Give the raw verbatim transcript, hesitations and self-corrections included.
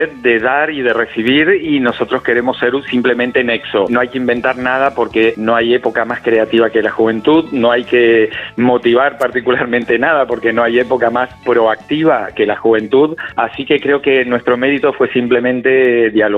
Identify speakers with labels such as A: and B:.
A: de dar y de recibir, y nosotros queremos ser simplemente nexo. No hay que inventar nada porque no hay época más creativa que la juventud, no hay que motivar particularmente nada porque no hay época más proactiva que la juventud, así que creo que nuestro mérito fue simplemente dialogar.